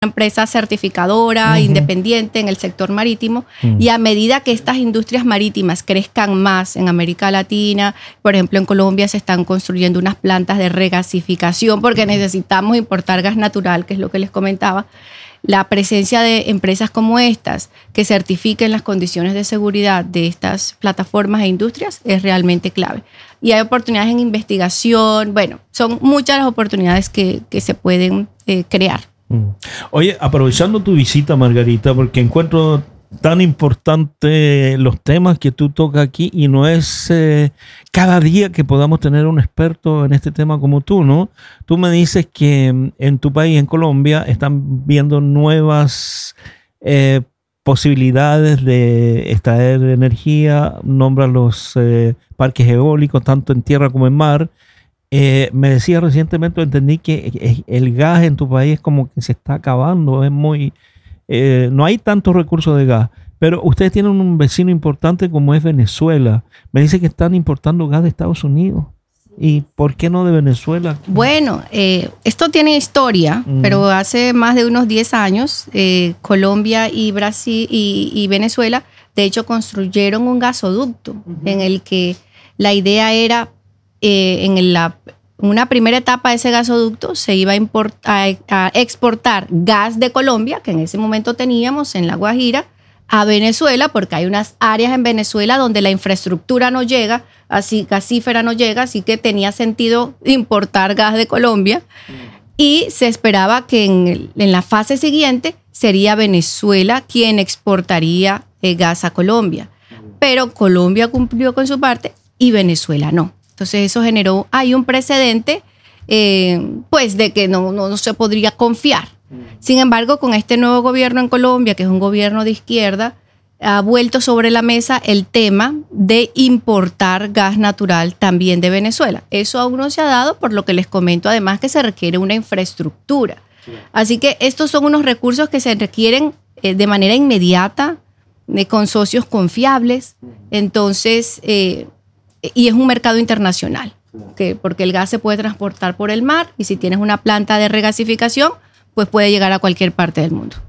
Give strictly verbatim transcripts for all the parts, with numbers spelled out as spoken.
empresa certificadora, uh-huh. independiente en el sector marítimo, uh-huh. y a medida que estas industrias marítimas crezcan más en América Latina, por ejemplo en Colombia se están construyendo unas plantas de regasificación porque necesitamos importar gas natural, que es lo que les comentaba. La presencia de empresas como estas que certifiquen las condiciones de seguridad de estas plataformas e industrias es realmente clave. Y hay oportunidades en investigación, bueno, son muchas las oportunidades que, que se pueden eh, crear. Oye, aprovechando tu visita, Margarita, porque encuentro tan importante los temas que tú tocas aquí y no es eh, cada día que podamos tener un experto en este tema como tú, ¿no? Tú me dices que en tu país, en Colombia, están viendo nuevas eh, posibilidades de extraer energía, nombras los eh, parques eólicos, tanto en tierra como en mar. Eh, me decía recientemente, entendí que el gas en tu país es como que se está acabando, es muy, eh, no hay tantos recursos de gas, pero ustedes tienen un vecino importante como es Venezuela. Me dice que están importando gas de Estados Unidos. ¿Y por qué no de Venezuela? Bueno, eh, esto tiene historia, mm. pero hace más de unos diez años, eh, Colombia y Brasil y, y Venezuela, de hecho, construyeron un gasoducto uh-huh. en el que la idea era Eh, en la, una primera etapa de ese gasoducto se iba a, import, a, a exportar gas de Colombia, que en ese momento teníamos en La Guajira, a Venezuela, porque hay unas áreas en Venezuela donde la infraestructura no llega, así gasífera no llega, así que tenía sentido importar gas de Colombia. Mm. Y se esperaba que en, en la fase siguiente sería Venezuela quien exportaría eh, gas a Colombia. Mm. Pero Colombia cumplió con su parte y Venezuela no. Entonces eso generó, hay un precedente eh, pues de que no, no, no se podría confiar. Sin embargo, con este nuevo gobierno en Colombia, que es un gobierno de izquierda, ha vuelto sobre la mesa el tema de importar gas natural también de Venezuela. Eso aún no se ha dado, por lo que les comento además que se requiere una infraestructura. Así que estos son unos recursos que se requieren eh, de manera inmediata, eh, con socios confiables. Entonces... Eh, Y es un mercado internacional, que, porque el gas se puede transportar por el mar y si tienes una planta de regasificación, pues puede llegar a cualquier parte del mundo.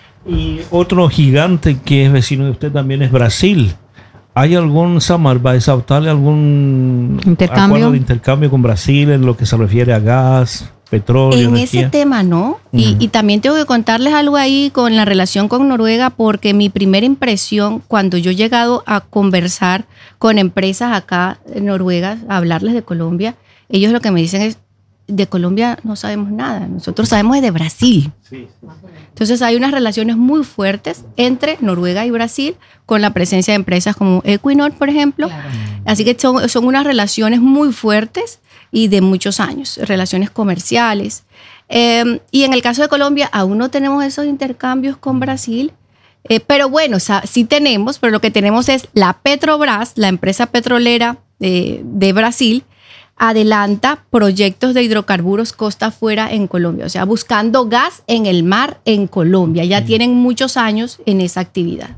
Y otro gigante que es vecino de usted también es Brasil. ¿Hay algún Samarbaisautale, algún ¿Intercambio? acuerdo de intercambio con Brasil en lo que se refiere a gas, petróleo, en energía? ese tema no. Uh-huh. Y, y también tengo que contarles algo ahí con la relación con Noruega, porque mi primera impresión cuando yo he llegado a conversar con empresas acá en Noruega, a hablarles de Colombia, ellos lo que me dicen es, de Colombia no sabemos nada, nosotros sabemos de Brasil. Sí, sí. Entonces hay unas relaciones muy fuertes entre Noruega y Brasil, con la presencia de empresas como Equinor, por ejemplo. Claro. Así que son, son unas relaciones muy fuertes y de muchos años, relaciones comerciales. Eh, y en el caso de Colombia, aún no tenemos esos intercambios con Brasil, eh, pero bueno, o sea, sí tenemos, pero lo que tenemos es la Petrobras, la empresa petrolera eh, de Brasil, adelanta proyectos de hidrocarburos costa afuera en Colombia, o sea, buscando gas en el mar en Colombia. Ya tienen muchos años en esa actividad.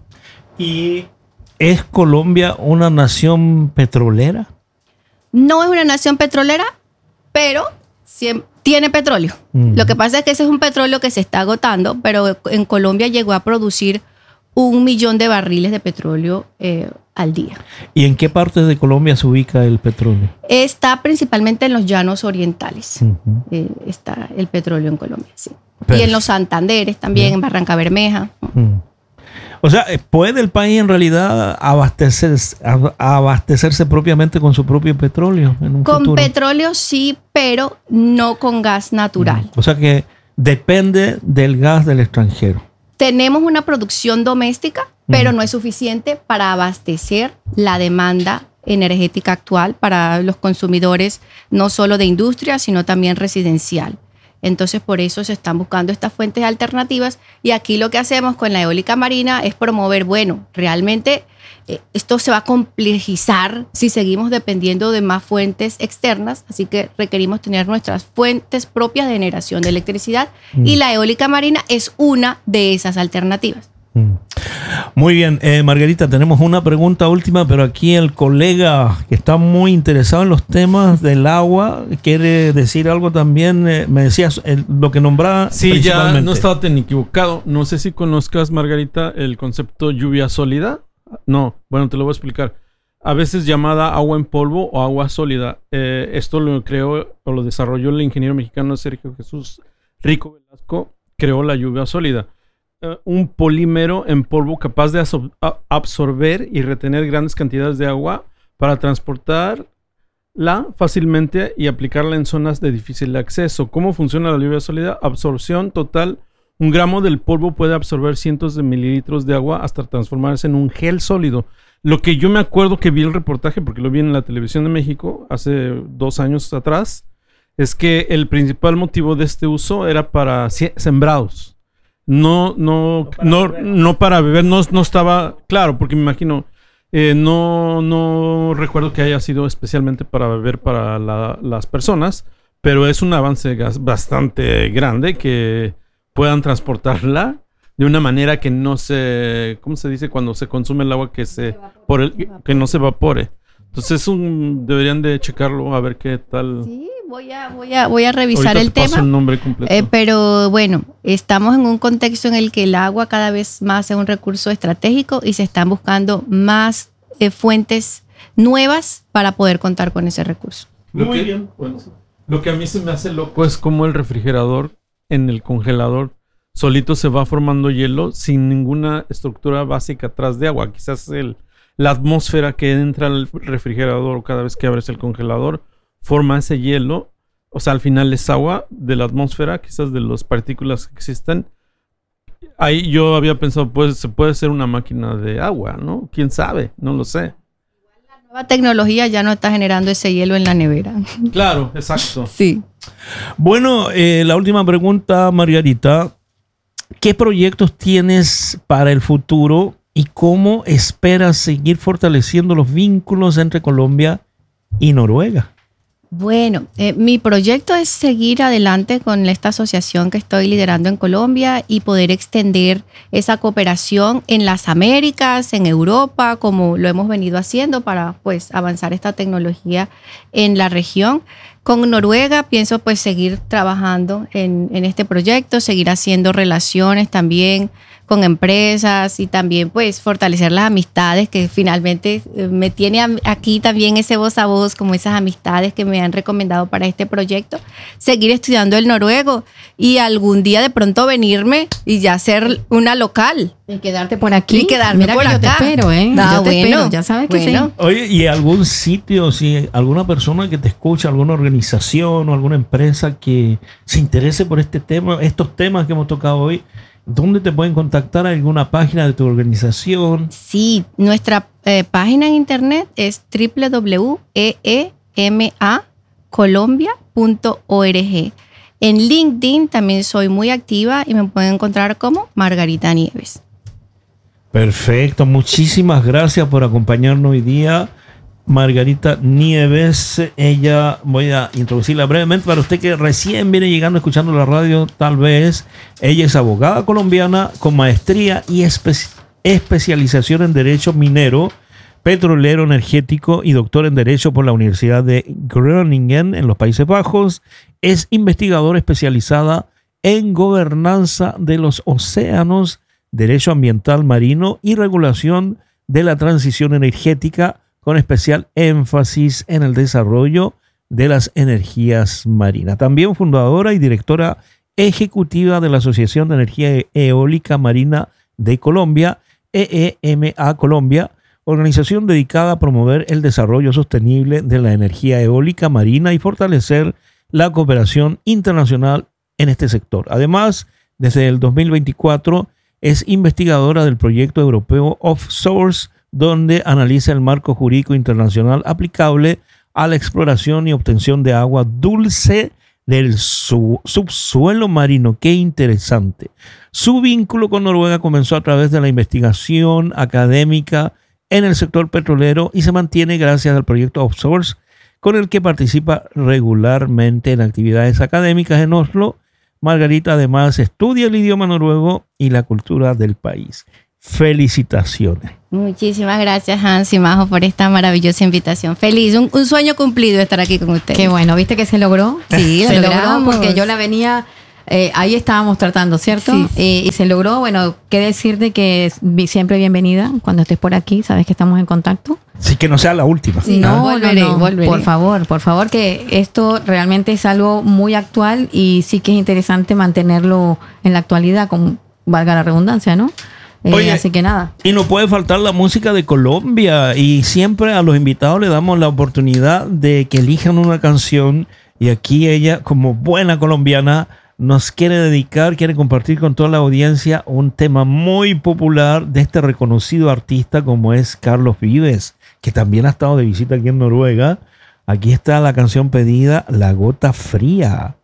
¿Y es Colombia una nación petrolera? No es una nación petrolera, pero siempre tiene petróleo. Mm. Lo que pasa es que ese es un petróleo que se está agotando, pero en Colombia llegó a producir un millón de barriles de petróleo eh, al día. ¿Y en qué partes de Colombia se ubica el petróleo? Está principalmente en los llanos orientales. Uh-huh. Eh, está el petróleo en Colombia, sí. Pero, y en los Santanderes también, yeah. en Barranca Bermeja. Uh-huh. O sea, ¿puede el país en realidad abastecerse, abastecerse propiamente con su propio petróleo en un Con futuro? petróleo sí, pero no con gas natural. Uh-huh. O sea que depende del gas del extranjero. Tenemos una producción doméstica, pero uh-huh. no es suficiente para abastecer la demanda energética actual para los consumidores, no solo de industria, sino también residencial. Entonces, por eso se están buscando estas fuentes alternativas. Y aquí lo que hacemos con la eólica marina es promover, bueno, realmente eh, esto se va a complejizar si seguimos dependiendo de más fuentes externas. Así que requerimos tener nuestras fuentes propias de generación de electricidad. Mm. Y la eólica marina es una de esas alternativas. Mm. Muy bien, eh, Margarita, tenemos una pregunta última, pero aquí el colega que está muy interesado en los temas del agua quiere decir algo también. Eh, me decías eh, lo que nombraba. Sí, ya no estaba tan equivocado. No sé si conozcas, Margarita, el concepto lluvia sólida. No, bueno, te lo voy a explicar. A veces llamada agua en polvo o agua sólida. Eh, esto lo creó o lo desarrolló el ingeniero mexicano Sergio Jesús Rico Velasco. Creó la lluvia sólida. Uh, un polímero en polvo capaz de absorber y retener grandes cantidades de agua para transportarla fácilmente y aplicarla en zonas de difícil acceso. ¿Cómo funciona la lluvia sólida? Absorción total. Un gramo del polvo puede absorber cientos de mililitros de agua hasta transformarse en un gel sólido. Lo que yo me acuerdo que vi el reportaje, porque lo vi en la televisión de México hace dos años atrás, es que el principal motivo de este uso era para sembrados. No, no, no, no, no para beber, no, no estaba claro, porque me imagino, eh, no, no recuerdo que haya sido especialmente para beber para la, las personas, pero es un avance bastante grande que puedan transportarla de una manera que no se, ¿cómo se dice cuando se consume el agua que se, por el, que no se evapore? Entonces un, deberían de checarlo a ver qué tal. Sí, voy a, voy a, voy a revisar Ahorita el te paso tema. El nombre completo. Eh, pero bueno, estamos en un contexto en el que el agua cada vez más es un recurso estratégico y se están buscando más eh, fuentes nuevas para poder contar con ese recurso. Lo Muy que, bien. bueno, lo que a mí se me hace loco es como el refrigerador en el congelador solito se va formando hielo sin ninguna estructura básica atrás de agua. Quizás el la atmósfera que entra al refrigerador cada vez que abres el congelador forma ese hielo, o sea, al final es agua de la atmósfera, quizás de las partículas que existen. Ahí yo había pensado, pues se puede ser una máquina de agua, ¿no? ¿Quién sabe? No lo sé. La nueva tecnología ya no está generando ese hielo en la nevera. Claro, exacto. Sí. Bueno, eh, la última pregunta, Margarita. ¿Qué proyectos tienes para el futuro? ¿Y cómo esperas seguir fortaleciendo los vínculos entre Colombia y Noruega? Bueno, eh, mi proyecto es seguir adelante con esta asociación que estoy liderando en Colombia y poder extender esa cooperación en las Américas, en Europa, como lo hemos venido haciendo para pues avanzar esta tecnología en la región. Con Noruega pienso pues seguir trabajando en, en este proyecto, seguir haciendo relaciones también con empresas y también pues fortalecer las amistades que finalmente eh, me tiene a, aquí también ese voz a voz, como esas amistades que me han recomendado para este proyecto, seguir estudiando el noruego y algún día de pronto venirme y ya ser una local. Y quedarte por aquí. Y quedarme Mira por que acá. Yo te espero, ¿eh? Ah, yo te bueno, espero, ya sabes que bueno. sí. Oye, ¿y algún sitio, si alguna persona que te escucha, alguna organización o alguna empresa que se interese por este tema, estos temas que hemos tocado hoy, ¿dónde te pueden contactar? ¿Alguna página de tu organización? Sí, nuestra eh, página en internet es doble u doble u doble u punto e e m a colombia punto org. En LinkedIn también soy muy activa y me pueden encontrar como Margarita Nieves. Perfecto, muchísimas gracias por acompañarnos hoy día. Margarita Nieves, ella, voy a introducirla brevemente para usted que recién viene llegando escuchando la radio, tal vez. Ella es abogada colombiana con maestría y espe- especialización en Derecho Minero, Petrolero Energético y doctor en Derecho por la Universidad de Groningen en los Países Bajos. Es investigadora especializada en gobernanza de los océanos, Derecho Ambiental Marino y regulación de la transición energética, con especial énfasis en el desarrollo de las energías marinas. También fundadora y directora ejecutiva de la Asociación de Energía Eólica Marina de Colombia, E E M A Colombia, organización dedicada a promover el desarrollo sostenible de la energía eólica marina y fortalecer la cooperación internacional en este sector. Además, desde el dos mil veinticuatro es investigadora del proyecto europeo Offsource, donde analiza el marco jurídico internacional aplicable a la exploración y obtención de agua dulce del su- subsuelo marino. ¡Qué interesante! Su vínculo con Noruega comenzó a través de la investigación académica en el sector petrolero y se mantiene gracias al proyecto Offsource, con el que participa regularmente en actividades académicas en Oslo. Margarita además estudia el idioma noruego y la cultura del país. felicitaciones. Muchísimas gracias, Hans y Majo, por esta maravillosa invitación. Feliz, un, un sueño cumplido estar aquí con ustedes. Qué bueno, ¿viste que se logró? Sí, se lo logró logramos. porque yo la venía, eh, ahí estábamos tratando, ¿cierto? Sí. Y, y se logró. Bueno, qué decirte que es vi- siempre bienvenida cuando estés por aquí, sabes que estamos en contacto. Así que no sea la última. Sí. No, volveré, no, no. volveré. Por favor, por favor, que esto realmente es algo muy actual y sí que es interesante mantenerlo en la actualidad, con valga la redundancia, ¿no? Eh, Oye, así que nada. Y no puede faltar la música de Colombia. Y siempre a los invitados le damos la oportunidad de que elijan una canción. Y aquí ella, como buena colombiana, nos quiere dedicar, quiere compartir con toda la audiencia un tema muy popular de este reconocido artista como es Carlos Vives, que también ha estado de visita aquí en Noruega. Aquí está la canción pedida, La Gota Fría.